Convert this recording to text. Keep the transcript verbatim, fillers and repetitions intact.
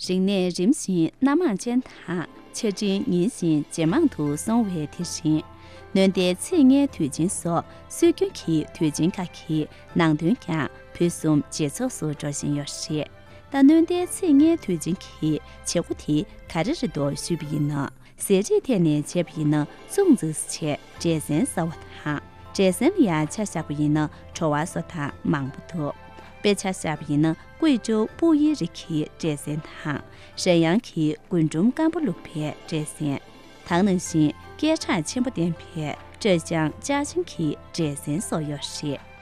人内人心那么健谈，切真人心健忙图生活提升。能得企业推进所，数据去推进卡去，能端讲配送接触所做新优势。但能得企业推进去，切不提开始是多水平呢。设计天呢切平呢，总之是切这些是我他，这些里啊恰下不赢呢，丑话说他忙不脱。别恰下不赢呢，贵州不一日去这些他，沈阳去观众干部路片这些。唐能行检查全部电片，浙江嘉兴区这些所有事。